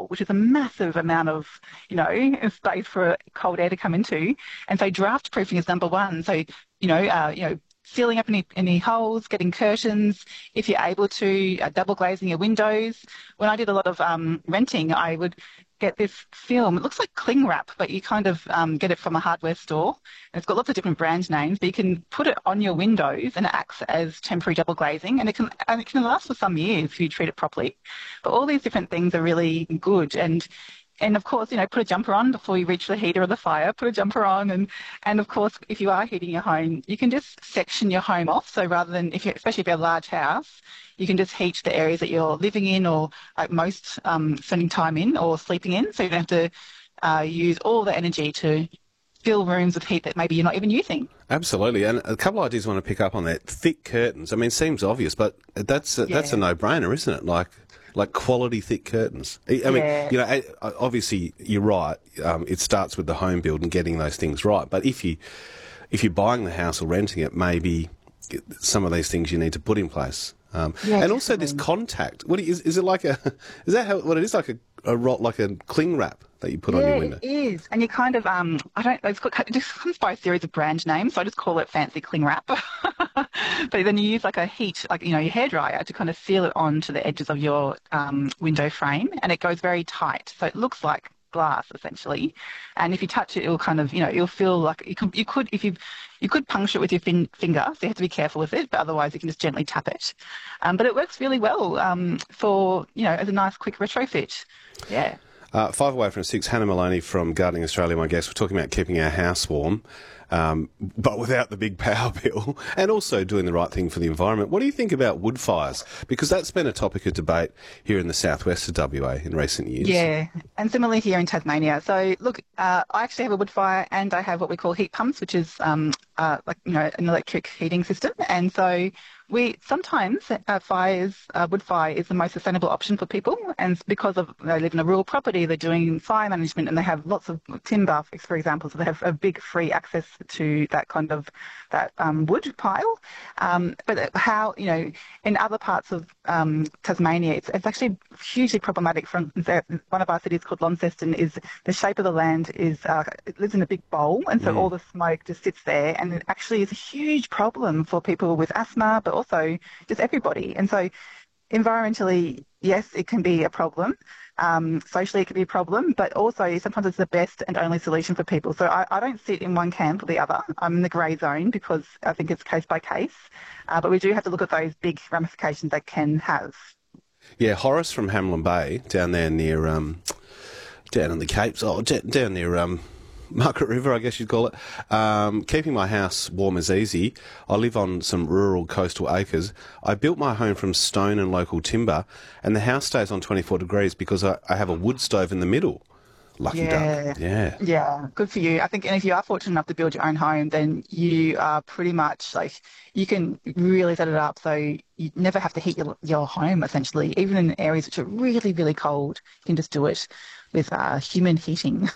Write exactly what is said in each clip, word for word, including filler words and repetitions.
wall, which is a massive amount of, you know, space for cold air to come into. And so draft proofing is number one. So, you know, uh, you know, sealing up any, any holes, getting curtains, if you're able to, uh, double glazing your windows. When I did a lot of um, renting, I would get this film. It looks like cling wrap, but you kind of um, get it from a hardware store. And it's got lots of different brand names, but you can put it on your windows and it acts as temporary double glazing, and it can and it can last for some years if you treat it properly. But all these different things are really good. And And of course, you know, put a jumper on before you reach the heater or the fire, put a jumper on. And, and of course, if you are heating your home, you can just section your home off. So rather than, if you, especially if you have a large house, you can just heat the areas that you're living in or like most um, spending time in or sleeping in. So you don't have to uh, use all the energy to fill rooms with heat that maybe you're not even using. Absolutely. And a couple of ideas I want to pick up on that. Thick curtains. I mean, it seems obvious, but that's a, Yeah. that's a no-brainer, isn't it? Like... Like quality thick curtains. I I mean, Yeah. you know, I- I- obviously you're right. Um, it starts with the home build and getting those things right. But if you if you're buying the house or renting it, maybe some of these things you need to put in place. Um, Yeah, and also this definitely. contact. What is is it like a? Is that how what it is? Like a, a rot, like a cling wrap that you put on your window? Yeah, it is. And you kind of, um, I don't, it's got, it just comes by a series of brand names, so I just call it fancy cling wrap. But then you use like a heat, like, you know, your hairdryer to kind of seal it onto the edges of your um, window frame, and it goes very tight. So it looks like glass essentially. And if you touch it, it'll kind of, you know, you'll feel like you could, you could if you, you could puncture it with your fin- finger, so you have to be careful with it, but otherwise you can just gently tap it. Um, but it works really well um, for, you know, as a nice quick retrofit. Yeah. Uh, five away from six, Hannah Maloney from Gardening Australia, my guest. We're talking about keeping our house warm, um, but without the big power bill, and also doing the right thing for the environment. What do you think about wood fires? Because that's been a topic of debate here in the southwest of W A in recent years. Yeah, and similarly here in Tasmania. So look, uh, I actually have a wood fire, and I have what we call heat pumps, which is um, uh, like, you know, an electric heating system. And so we sometimes uh, fires, uh, wood fire is the most sustainable option for people, and because of they live in a rural property, they're doing fire management, and they have lots of timber, for example, so they have a big free access to that kind of that um, wood pile. Um, but how, you know, in other parts of um, Tasmania, it's, it's actually hugely problematic. From one of our cities called Launceston, is the shape of the land is uh, it lives in a big bowl, and so Mm. all the smoke just sits there, and it actually is a huge problem for people with asthma, but also just everybody. And so environmentally, yes, it can be a problem. Um, socially, it can be a problem, but also sometimes it's the best and only solution for people. So I, I don't sit in one camp or the other. I'm in the grey zone because I think it's case by case. Uh, but we do have to look at those big ramifications they can have. Yeah, Horace from Hamlin Bay, down there near, um, down in the Capes, oh, d- down near um, Margaret River, I guess you'd call it. Um, keeping my house warm is easy. I live on some rural coastal acres. I built my home from stone and local timber, and the house stays on twenty-four degrees because I, I have a wood stove in the middle. Lucky Yeah. duck. Yeah. Yeah, good for you. I think, and if you are fortunate enough to build your own home, then you are pretty much like, you can really set it up so you never have to heat your, your home, essentially. Even in areas which are really, really cold, you can just do it with uh, human heating.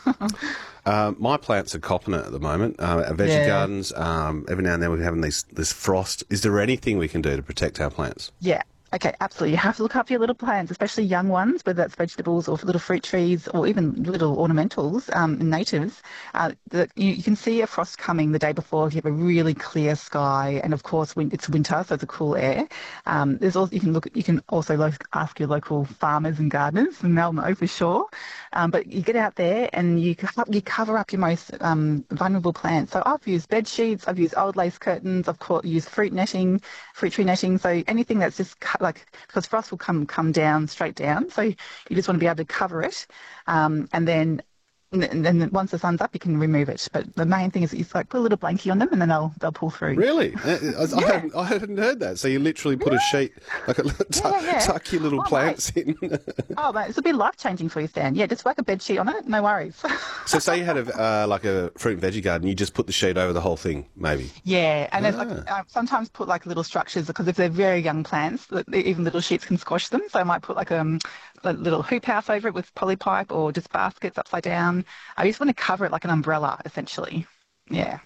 Uh, my plants are copping it at the moment. Uh, our veggie Yeah. gardens, um, every now and then we're having these, this frost. Is there anything we can do to protect our plants? Yeah. Okay, absolutely. You have to look after your little plants, especially young ones, whether that's vegetables or little fruit trees or even little ornamentals, um, natives. Uh, the, you, you can see a frost coming the day before if you have a really clear sky, and of course when it's winter, so it's a cool air. Um, there's also you can look. You can also lo- ask your local farmers and gardeners, and they'll know for sure. Um, but you get out there and you co- you cover up your most um, vulnerable plants. So I've used bed sheets, I've used old lace curtains, I've caught, used fruit netting, fruit tree netting. So anything that's just cut, like, because frost will come come down straight down. So you just want to be able to cover it, um, and then. And then once the sun's up, you can remove it. But the main thing is you like put a little blankie on them, and then they'll they'll pull through. Really? I, I, I, hadn't, I hadn't heard that. So you literally put a sheet, like a, tuck, Yeah, yeah. tuck your little Oh, plants in. Oh, mate, this will be life changing for you, Stan. Yeah, just whack a bed sheet on it, no worries. So say you had a uh, like a fruit and veggie garden, you just put the sheet over the whole thing, maybe. Yeah, and there's Ah. like, uh, sometimes put like little structures, because if they're very young plants, that even little sheets can squash them. So I might put like um, a little hoop house over it with polypipe, or just baskets upside down. I just want to cover it like an umbrella, essentially. Yeah.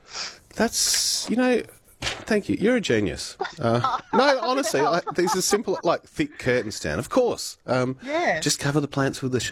That's, you know, thank you. You're a genius. Uh, no, honestly, I, these are simple, like thick curtain stand. Of course. Um, Yeah. Just cover the plants with the